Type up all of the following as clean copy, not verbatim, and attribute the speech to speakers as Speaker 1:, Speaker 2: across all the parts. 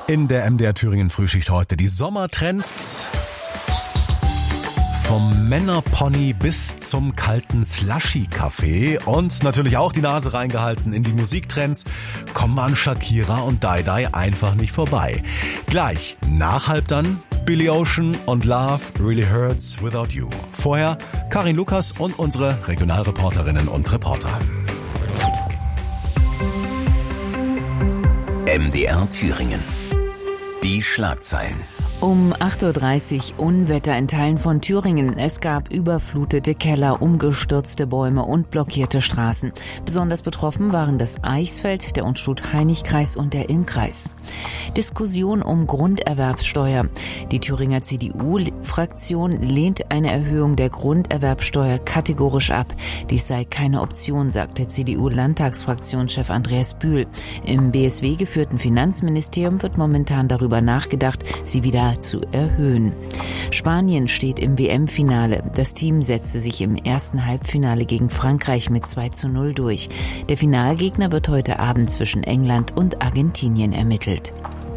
Speaker 1: In der MDR Thüringen Frühschicht heute die Sommertrends. Vom Männerpony bis zum kalten Slushy-Kaffee und natürlich auch die Nase reingehalten in die Musiktrends, kommen an Shakira und Dai einfach nicht vorbei. Gleich nach halb dann Billy Ocean und Love Really Hurts Without You. Vorher Karin Lukas und unsere Regionalreporterinnen und Reporter.
Speaker 2: MDR Thüringen. Die Schlagzeilen.
Speaker 3: Um 8.30 Uhr Unwetter in Teilen von Thüringen. Es gab überflutete Keller, umgestürzte Bäume und blockierte Straßen. Besonders betroffen waren das Eichsfeld, der Unstrut-Hainich-Kreis und der Ilm-Kreis. Diskussion um Grunderwerbssteuer. Die Thüringer CDU-Fraktion lehnt eine Erhöhung der Grunderwerbssteuer kategorisch ab. Dies sei keine Option, sagt der CDU-Landtagsfraktionschef Andreas Bühl. Im BSW geführten Finanzministerium wird momentan darüber nachgedacht, sie wieder zu erhöhen. Spanien steht im WM-Finale. Das Team setzte sich im ersten Halbfinale gegen Frankreich mit 2:0 durch. Der Finalgegner wird heute Abend zwischen England und Argentinien ermittelt.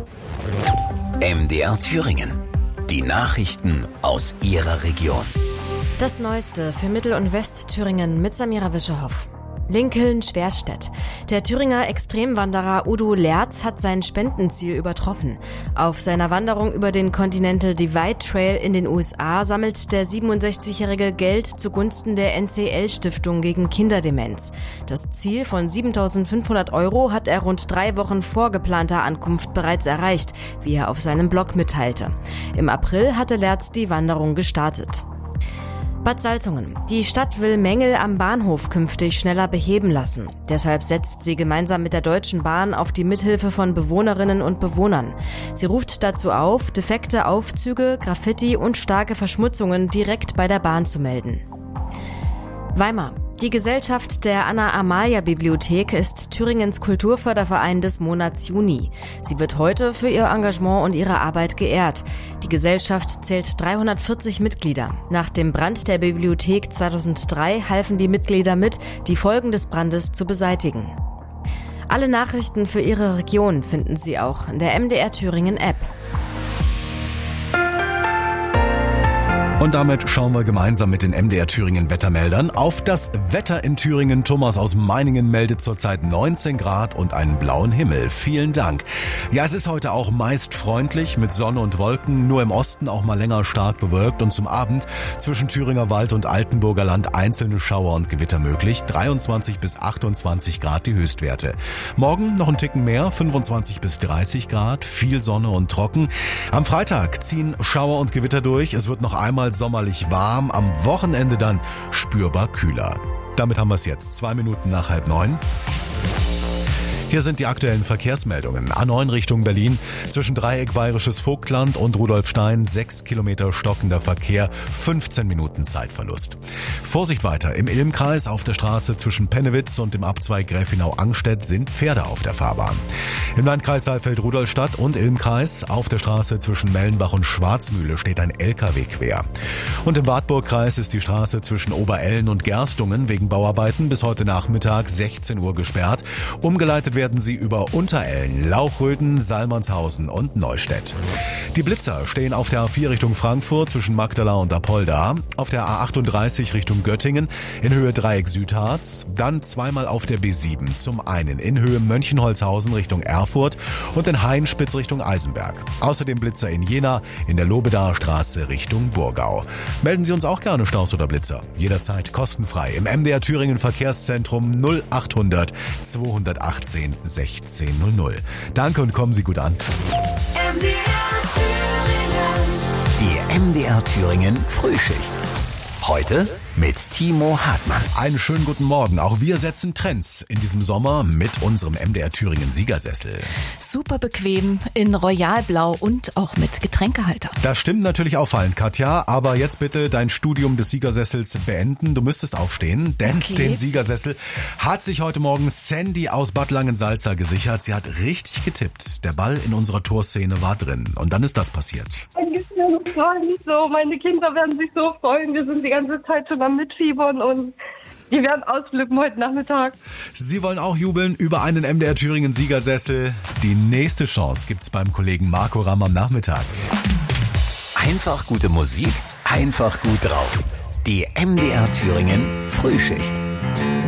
Speaker 2: MDR Thüringen. Die Nachrichten aus Ihrer Region.
Speaker 4: Das Neueste für Mittel- und Westthüringen mit Samira Wischerhoff. Lincoln-Schwerstedt. Der Thüringer Extremwanderer Udo Lerz hat sein Spendenziel übertroffen. Auf seiner Wanderung über den Continental Divide Trail in den USA sammelt der 67-Jährige Geld zugunsten der NCL-Stiftung gegen Kinderdemenz. Das Ziel von 7.500 € hat er rund 3 Wochen vor geplanter Ankunft bereits erreicht, wie er auf seinem Blog mitteilte. Im April hatte Lerz die Wanderung gestartet. Bad Salzungen. Die Stadt will Mängel am Bahnhof künftig schneller beheben lassen. Deshalb setzt sie gemeinsam mit der Deutschen Bahn auf die Mithilfe von Bewohnerinnen und Bewohnern. Sie ruft dazu auf, defekte Aufzüge, Graffiti und starke Verschmutzungen direkt bei der Bahn zu melden. Weimar. Die Gesellschaft der Anna-Amalia-Bibliothek ist Thüringens Kulturförderverein des Monats Juni. Sie wird heute für ihr Engagement und ihre Arbeit geehrt. Die Gesellschaft zählt 340 Mitglieder. Nach dem Brand der Bibliothek 2003 halfen die Mitglieder mit, die Folgen des Brandes zu beseitigen. Alle Nachrichten für Ihre Region finden Sie auch in der MDR Thüringen App.
Speaker 1: Und damit schauen wir gemeinsam mit den MDR Thüringen Wettermeldern auf das Wetter in Thüringen. Thomas aus Meiningen meldet zurzeit 19 Grad und einen blauen Himmel. Vielen Dank. Ja, es ist heute auch meist freundlich mit Sonne und Wolken, nur im Osten auch mal länger stark bewölkt und zum Abend zwischen Thüringer Wald und Altenburger Land einzelne Schauer und Gewitter möglich. 23 bis 28 Grad die Höchstwerte. Morgen noch ein Ticken mehr, 25 bis 30 Grad, viel Sonne und trocken. Am Freitag ziehen Schauer und Gewitter durch. Es wird noch einmal sommerlich warm, am Wochenende dann spürbar kühler. Damit haben wir es jetzt, 2 Minuten nach 8:30. Hier sind die aktuellen Verkehrsmeldungen. A9 Richtung Berlin, zwischen Dreieck Bayerisches Vogtland und Rudolfstein 6 Kilometer stockender Verkehr, 15 Minuten Zeitverlust. Vorsicht weiter, im Ilm-Kreis auf der Straße zwischen Pennewitz und dem Abzweig Gräfenau-Angstedt sind Pferde auf der Fahrbahn. Im Landkreis Saalfeld-Rudolstadt und Ilm-Kreis auf der Straße zwischen Mellenbach und Schwarzmühle steht ein LKW quer. Und im Wartburg-Kreis ist die Straße zwischen Oberellen und Gerstungen wegen Bauarbeiten bis heute Nachmittag 16 Uhr gesperrt. Umgeleitet werden sie über Unterellen, Lauchröden, Salmannshausen und Neustädt. Die Blitzer stehen auf der A4 Richtung Frankfurt zwischen Magdala und Apolda, auf der A38 Richtung Göttingen in Höhe Dreieck Südharz, dann zweimal auf der B7, zum einen in Höhe Mönchenholzhausen Richtung Erfurt und in Hainspitz Richtung Eisenberg. Außerdem Blitzer in Jena in der Lobedaer Straße Richtung Burgau. Melden Sie uns auch gerne Staus oder Blitzer, jederzeit kostenfrei im MDR Thüringen Verkehrszentrum 0800 218 1600. Danke und kommen Sie gut an.
Speaker 2: Die MDR Thüringen Frühschicht. Heute mit Timo Hartmann.
Speaker 1: Einen schönen guten Morgen. Auch wir setzen Trends in diesem Sommer mit unserem MDR Thüringen Siegersessel.
Speaker 3: Super bequem in Royalblau und auch mit Getränkehalter.
Speaker 1: Das stimmt natürlich auffallend, Katja. Aber jetzt bitte dein Studium des Siegersessels beenden. Du müsstest aufstehen, denn den Siegersessel hat sich heute Morgen Sandy aus Bad Langensalza gesichert. Sie hat richtig getippt. Der Ball in unserer Torszene war drin. Und dann ist das passiert.
Speaker 5: Meine Kinder werden sich so freuen. Wir sind die ganze Zeit schon am Mitfiebern und Die werden ausflippen heute Nachmittag.
Speaker 1: Sie wollen auch jubeln über einen MDR Thüringen Siegersessel. Die nächste Chance gibt's beim Kollegen Marco Ramm am Nachmittag.
Speaker 2: Einfach gute Musik, einfach gut drauf. Die MDR Thüringen Frühschicht.